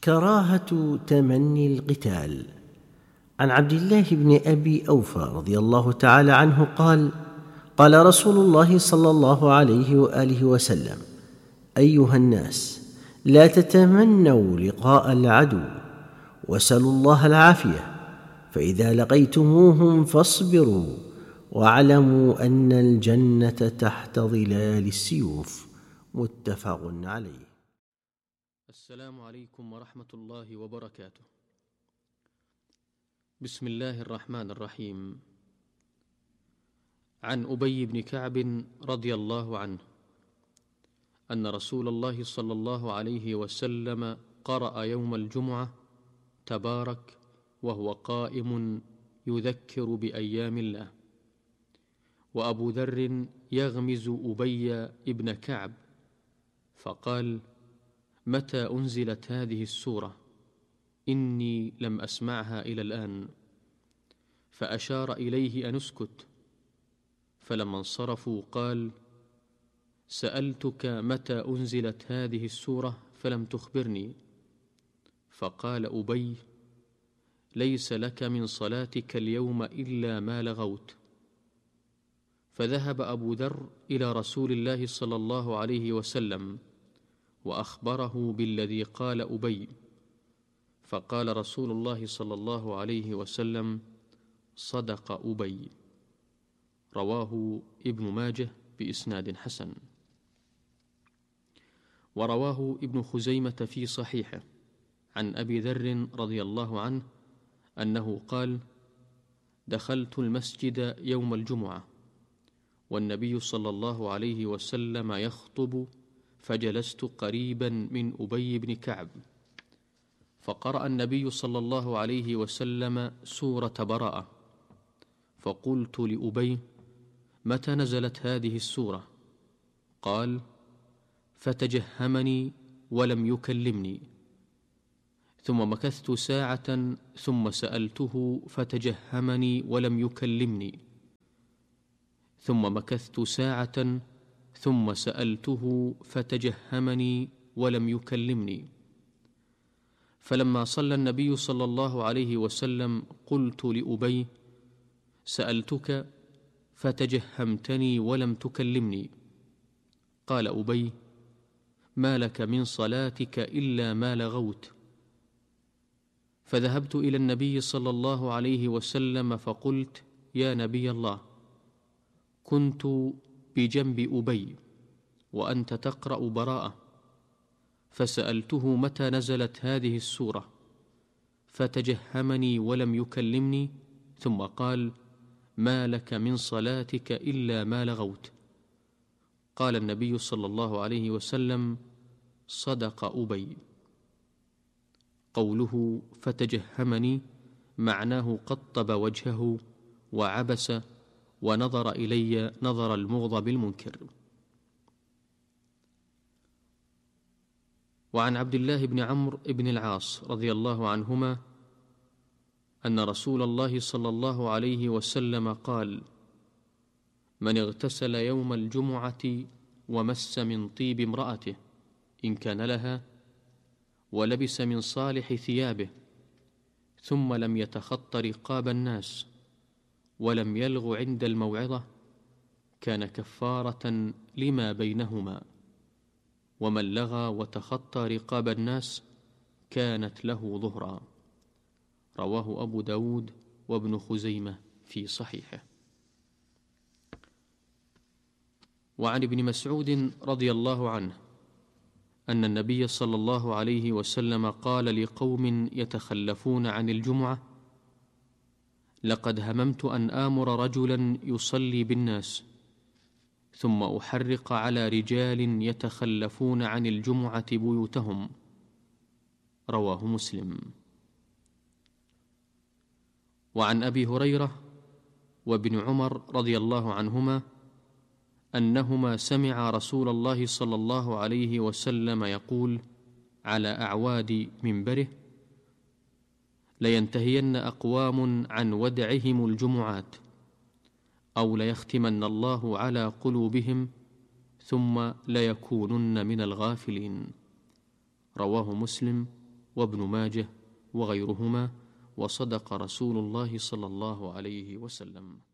كراهة تمني القتال. عن عبد الله بن أبي أوفى رضي الله تعالى عنه قال: قال رسول الله صلى الله عليه وآله وسلم: أيها الناس، لا تتمنوا لقاء العدو، واسألوا الله العافية، فإذا لقيتموهم فاصبروا، واعلموا أن الجنة تحت ظلال السيوف. متفق عليه. السلام عليكم ورحمة الله وبركاته. بسم الله الرحمن الرحيم. عن أبي بن كعب رضي الله عنه أن رسول الله صلى الله عليه وسلم قرأ يوم الجمعة: تبارك، وهو قائم يذكر بأيام الله. وأبو ذر يغمز أبي بن كعب فقال: متى أنزلت هذه السورة؟ إني لم أسمعها إلى الآن. فأشار إليه أن اسكت، فلما انصرفوا قال: سألتك متى أنزلت هذه السورة فلم تخبرني. فقال أبي: ليس لك من صلاتك اليوم إلا ما لغوت. فذهب أبو ذر إلى رسول الله صلى الله عليه وسلم وأخبره بالذي قال أبي، فقال رسول الله صلى الله عليه وسلم: صدق أبي. رواه ابن ماجه بإسناد حسن. ورواه ابن خزيمة في صحيحه عن أبي ذر رضي الله عنه أنه قال: دخلت المسجد يوم الجمعة والنبي صلى الله عليه وسلم يخطب، فجلست قريبا من أبي بن كعب، فقرأ النبي صلى الله عليه وسلم سورة براءة، فقلت لأبي: متى نزلت هذه السورة؟ قال: فتجهمني ولم يكلمني. ثم مكثت ساعة ثم سألته فتجهمني ولم يكلمني. ثم مكثت ساعة ثم سألته فتجهمني ولم يكلمني. فلما صلى النبي صلى الله عليه وسلم قلت لأبي: سألتك فتجهمتني ولم تكلمني. قال أبي: ما لك من صلاتك إلا ما لغوت. فذهبت إلى النبي صلى الله عليه وسلم فقلت: يا نبي الله، كنت بجنب أبي وأنت تقرأ براءة، فسألته متى نزلت هذه السورة، فتجهمني ولم يكلمني، ثم قال: ما لك من صلاتك إلا ما لغوت. قال النبي صلى الله عليه وسلم: صدق أبي. قوله فتجهمني معناه قطب وجهه وعبس ونظر إلي نظر المغضب المنكر. وعن عبد الله بن عمرو بن العاص رضي الله عنهما أن رسول الله صلى الله عليه وسلم قال: من اغتسل يوم الجمعة ومس من طيب امرأته إن كان لها، ولبس من صالح ثيابه، ثم لم يتخط رقاب الناس ولم يلغ عند الموعظة، كان كفارة لما بينهما. ومن لغى وتخطى رقاب الناس كانت له ظهرا. رواه أبو داود وابن خزيمة في صحيحه. وعن ابن مسعود رضي الله عنه أن النبي صلى الله عليه وسلم قال لقوم يتخلفون عن الجمعة: لقد هممت أن آمر رجلا يصلي بالناس ثم أحرق على رجال يتخلفون عن الجمعة بيوتهم. رواه مسلم. وعن أبي هريرة وابن عمر رضي الله عنهما أنهما سمع رسول الله صلى الله عليه وسلم يقول على أعواد منبره: لينتهين أقوام عن ودعهم الجمعات، أو ليختمن الله على قلوبهم ثم ليكونن من الغافلين. رواه مسلم وابن ماجه وغيرهما، وصدق رسول الله صلى الله عليه وسلم.